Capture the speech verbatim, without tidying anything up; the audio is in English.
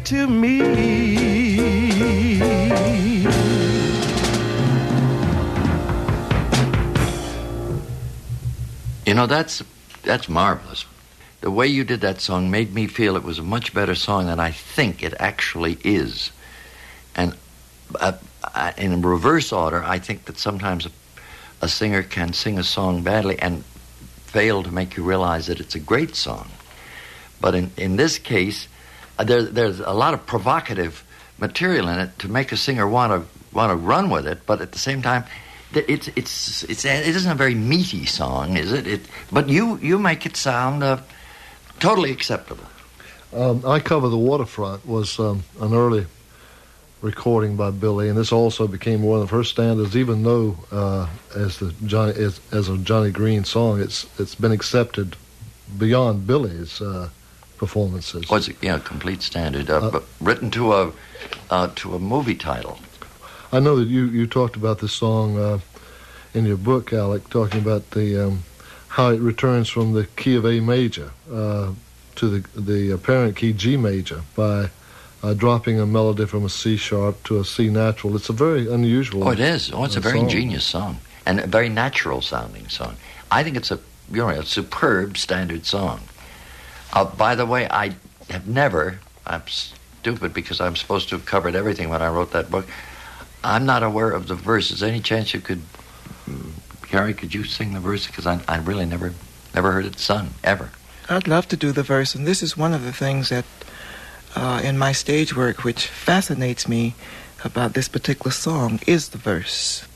to me. You know, that's that's marvelous. The way you did that song made me feel it was a much better song than I think it actually is. And uh, uh, in reverse order, I think that sometimes a, a singer can sing a song badly and fail to make you realize that it's a great song. But in, in this case, uh, there, there's a lot of provocative material in it to make a singer want to want to run with it, but at the same time, It's it's it's it isn't a very meaty song, is it? It but you you make it sound uh, totally acceptable. Um, I Cover the Waterfront was um, an early recording by Billy, and this also became one of her standards. Even though uh, as the Johnny as, as a Johnny Green song, it's it's been accepted beyond Billy's uh, performances. Was it yeah, complete standard, uh, uh, but written to a uh, to a movie title. I know that you, you talked about this song uh, in your book, Alec, talking about the um, how it returns from the key of A major uh, to the the apparent key G major by uh, dropping a melody from a C sharp to a C natural. It's a very unusual. Oh, it is. Oh, it's uh, a very song. ingenious song and a very natural sounding song. I think it's a you know a superb standard song. Uh, by the way, I have never. I'm stupid because I'm supposed to have covered everything when I wrote that book. I'm not aware of the verses. Any chance you could, Gary, could you sing the verse? Because I, I really never never heard it sung, ever. I'd love to do the verse, and this is one of the things that uh, in my stage work which fascinates me about this particular song is the verse.